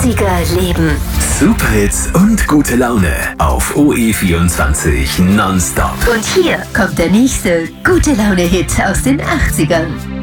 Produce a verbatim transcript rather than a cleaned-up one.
achtziger leben. Superhits und gute Laune auf O E vierundzwanzig nonstop. Und hier kommt der nächste gute Laune-Hit aus den achtzigern.